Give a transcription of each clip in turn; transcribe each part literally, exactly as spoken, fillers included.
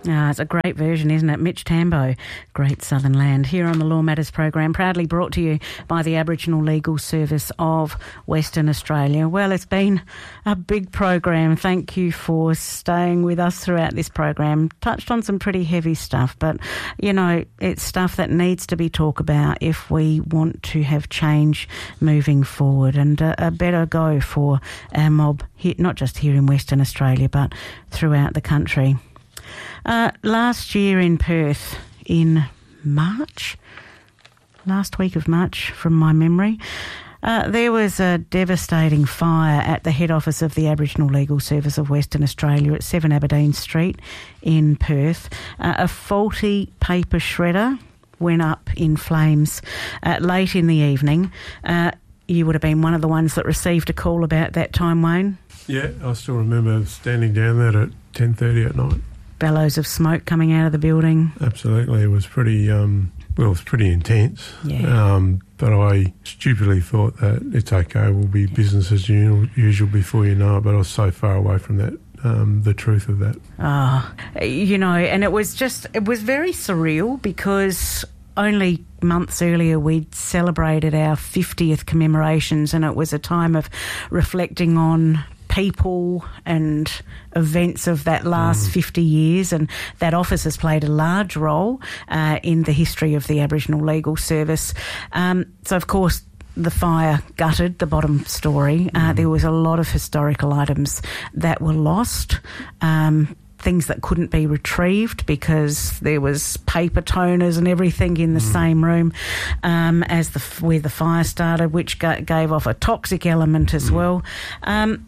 Ah, it's a great version, isn't it? Mitch Tambo, Great Southern Land, here on the Law Matters program, proudly brought to you by the Aboriginal Legal Service of Western Australia. Well, it's been a big program. Thank you for staying with us throughout this program. Touched on some pretty heavy stuff, but, you know, it's stuff that needs to be talked about if we want to have change moving forward, and a, a better go for our mob, here, not just here in Western Australia, but throughout the country. Uh, last year in Perth, in March, last week of March from my memory, uh, there was a devastating fire at the head office of the Aboriginal Legal Service of Western Australia at seven Aberdeen Street in Perth. Uh, a faulty paper shredder went up in flames uh, late in the evening. Uh, you would have been one of the ones that received a call about that time, Wayne? Yeah, I still remember standing down there at ten thirty at night. Bellows of smoke coming out of the building. Absolutely. It was pretty, um, well, it was pretty intense. Yeah. Um, but I stupidly thought that it's okay, we'll be business as usual before you know it, but I was so far away from that, um, the truth of that. Oh, you know, and it was just, it was very surreal because only months earlier we'd celebrated our fiftieth commemorations, and it was a time of reflecting on people and events of that last mm. fifty years, and that office has played a large role uh, in the history of the Aboriginal Legal Service. Um, so, of course, the fire gutted the bottom story. Uh, mm. There was a lot of historical items that were lost, um, things that couldn't be retrieved because there was paper toners and everything in the mm. same room um, as the where the fire started, which ga- gave off a toxic element as mm. well. Um,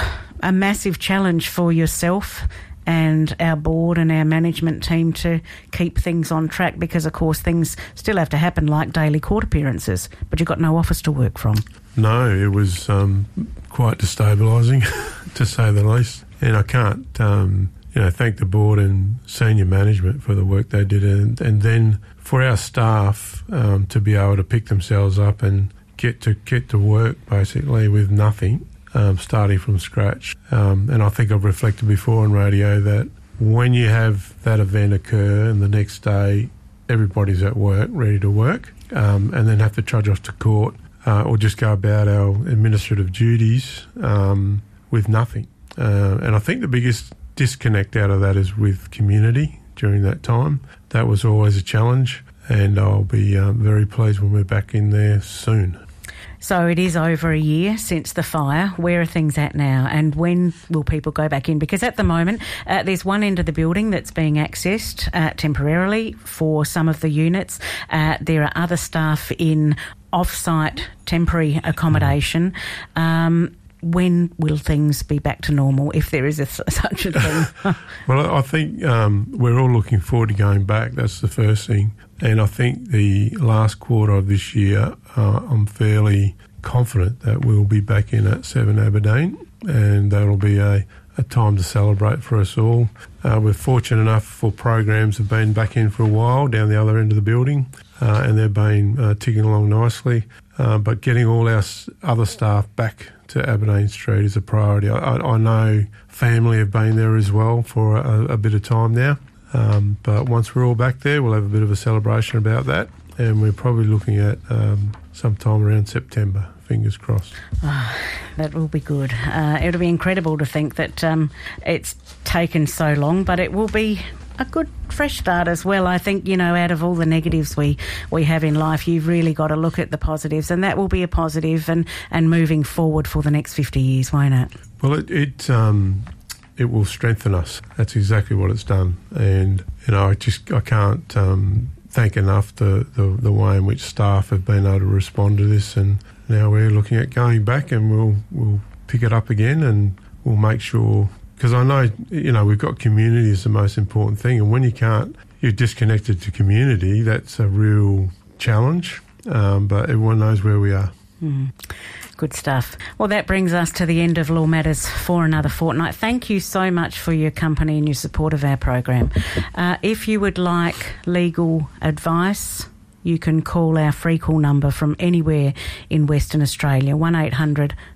a massive challenge for yourself and our board and our management team to keep things on track because, of course, things still have to happen like daily court appearances, but you've got no office to work from. No, it was um, quite destabilising, to say the least. And I can't, um, you know, thank the board and senior management for the work they did, and, and then for our staff um, to be able to pick themselves up and get to get to work basically with nothing. Um, starting from scratch. Um, and I think I've reflected before on radio that when you have that event occur and the next day everybody's at work, ready to work, um, and then have to trudge off to court uh, or just go about our administrative duties um, with nothing. Uh, and I think the biggest disconnect out of that is with community during that time. That was always a challenge, and I'll be um, very pleased when we're back in there soon. So it is over a year since the fire. Where are things at now, and when will people go back in? Because at the moment, uh, there's one end of the building that's being accessed uh, temporarily for some of the units. Uh, there are other staff in off-site temporary accommodation. Um, when will things be back to normal, if there is a, such a thing? Well, I think um, we're all looking forward to going back. That's the first thing. And I think the last quarter of this year, uh, I'm fairly confident that we'll be back in at seven Aberdeen, and that'll be a, a time to celebrate for us all. Uh, we're fortunate enough for programs have been back in for a while down the other end of the building, uh, and they've been uh, ticking along nicely. Uh, but getting all our s- other staff back to Aberdeen Street is a priority. I, I know family have been there as well for a, a bit of time now. Um, but once we're all back there, we'll have a bit of a celebration about that, and we're probably looking at um, sometime around September, fingers crossed. Oh, that will be good. Uh, it'll be incredible to think that um, it's taken so long, but it will be a good fresh start as well. I think, you know, out of all the negatives we, we have in life, you've really got to look at the positives, and that will be a positive and, and moving forward for the next fifty years, won't it? Well, it... it um It will strengthen us. That's exactly what it's done. And, you know, I just I can't um, thank enough the, the, the way in which staff have been able to respond to this. And now we're looking at going back, and we'll we'll pick it up again, and we'll make sure, because I know, you know, we've got community is the most important thing. And when you can't, you're disconnected to community, that's a real challenge. Um, but everyone knows where we are. Mm. Good stuff. Well, that brings us to the end of Law Matters for another fortnight. Thank you so much for your company and your support of our program. Uh, if you would like legal advice, you can call our free call number from anywhere in Western Australia, one eight hundred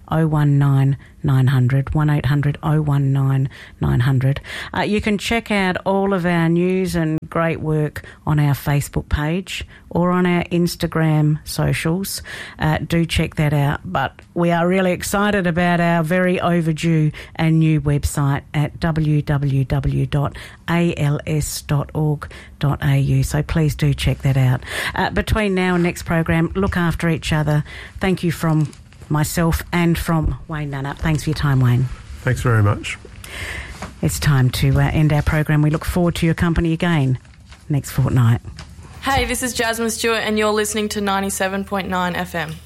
oh one nine nine hundred, one eight hundred oh one nine nine hundred. Uh, you can check out all of our news and great work on our Facebook page or on our Instagram socials. Uh, do check that out. But we are really excited about our very overdue and new website at w w w dot a l s dot org dot a u. So please do check that out. Uh, between now and next program, look after each other. Thank you from myself and from Wayne Nannup. Thanks for your time, Wayne. Thanks very much. It's time to uh, end our program. We look forward to your company again next fortnight. Hey, this is Jasmine Stewart and you're listening to ninety-seven point nine F M.